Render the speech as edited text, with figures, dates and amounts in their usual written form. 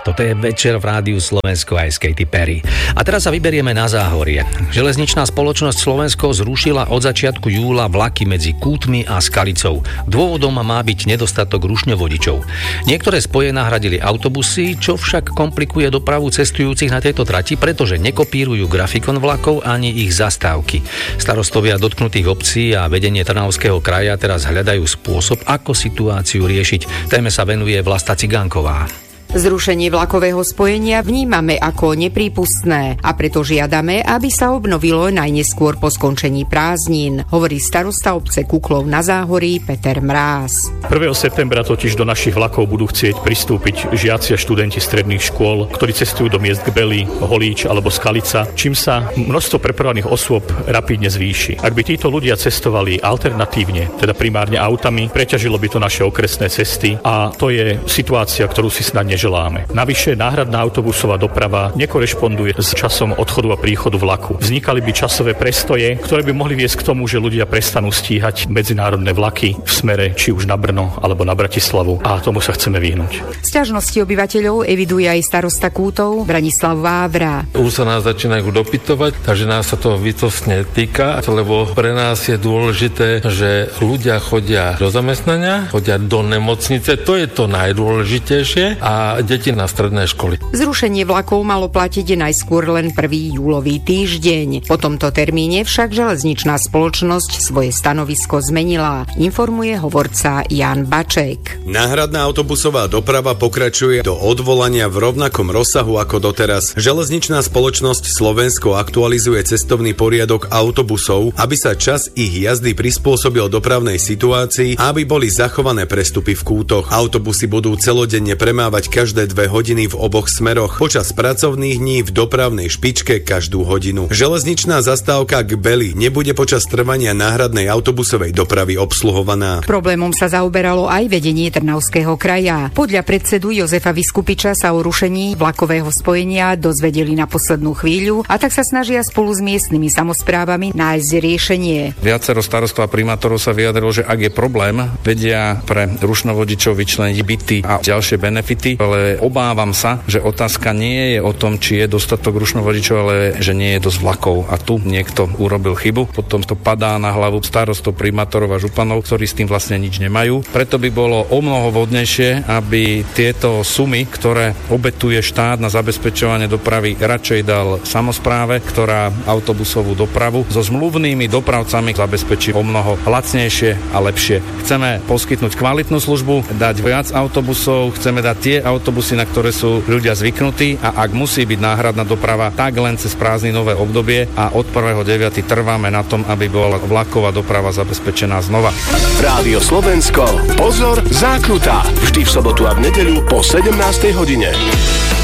Toto je Večer v rádiu Slovensko aj s Katy Perry. A teraz sa vyberieme na Záhorie. Železničná spoločnosť Slovensko zrušila od začiatku júla vlaky medzi Kútmi a Skalicou. Dôvodom má byť nedostatok rušňovodičov. Niektoré spoje nahradili autobusy, čo však komplikuje dopravu cestujúcich na tejto trati, pretože nekopírujú grafikon vlakov ani ich zastávky. Starostovia dotknutých obcí a vedenie Trnavského kraja teraz hľadajú spôsob, ako situáciu riešiť. Téme sa venuje Vlasta Cigánková. Zrušenie vlakového spojenia vnímame ako neprípustné a preto žiadame, aby sa obnovilo najneskôr po skončení prázdnin, hovorí starosta obce Kuklov na Záhorí Peter Mráz. 1. septembra totiž do našich vlakov budú chcieť pristúpiť žiaci a študenti stredných škôl, ktorí cestujú do miest Gbely, Holíč alebo Skalica, čím sa množstvo prepravovaných osôb rapidne zvýši. Ak by títo ľudia cestovali alternatívne, teda primárne autami, preťažilo by to naše okresné cesty a to je situácia, ktorú si snad neželáme. Navyše náhradná autobusová doprava nekorešponduje s časom odchodu a príchodu vlaku. Vznikali by časové prestoje, ktoré by mohli viesť k tomu, že ľudia prestanú stíhať medzinárodné vlaky v smere či už na Brno alebo na Bratislavu a tomu sa chceme vyhnúť. Sťažnosti obyvateľov eviduje aj starosta Kútov Branislav Vávra. Už sa nás začínajú dopytovať, takže nás sa to bytostne týka, lebo pre nás je dôležité, že ľudia chodia do zamestnania, chodia do nemocnice, to je to najdôležitejšie a deti na stredné školy. Zrušenie vlakov malo platiť najskôr len 1. júlový týždeň. Po tomto termíne však železničná spoločnosť svoje stanovisko zmenila, informuje hovorca Jan Baček. Náhradná autobusová doprava pokračuje do odvolania v rovnakom rozsahu ako doteraz. Železničná spoločnosť Slovensko aktualizuje cestovný poriadok autobusov, aby sa čas ich jazdy prispôsobil dopravnej situácii a aby boli zachované prestupy v kútoch. Autobusy budú celodenne premávať každé 2 hodiny v oboch smeroch, počas pracovných dní v dopravnej špičke každú hodinu. Železničná zastávka Gbely nebude počas trvania náhradnej autobusovej dopravy obsluhovaná. Problémom sa zaoberalo aj vedenie Trnavského kraja. Podľa predsedu Jozefa Viskupiča sa o rušení vlakového spojenia dozvedeli na poslednú chvíľu a tak sa snažia spolu s miestnymi samosprávami nájsť riešenie. Viacero starostov a primátorov sa vyjadrilo, že ak je problém, vedia pre rušňovodičov vyčleniť byty a ďalšie benefity, ale obávam sa, že otázka nie je o tom, či je dostatok rušňovodičov, ale že nie je dosť vlakov. A tu niekto urobil chybu. Potom to padá na hlavu starostov, primátorov a županov, ktorí s tým vlastne nič nemajú. Preto by bolo omnoho vhodnejšie, aby tieto sumy, ktoré obetuje štát na zabezpečovanie dopravy, radšej dal samospráve, ktorá autobusovú dopravu so zmluvnými dopravcami zabezpečí omnoho lacnejšie a lepšie. Chceme poskytnúť kvalitnú službu, dať viac autobusov, chceme dať tie autobusy, na ktoré sú ľudia zvyknutí a ak musí byť náhradná doprava, tak len cez prázdninové obdobie a od 1.9. trváme na tom, aby bola vlaková doprava zabezpečená znova. Rádio Slovensko, pozor, zákruta. Vždy v sobotu a v nedeľu po 17. hodine.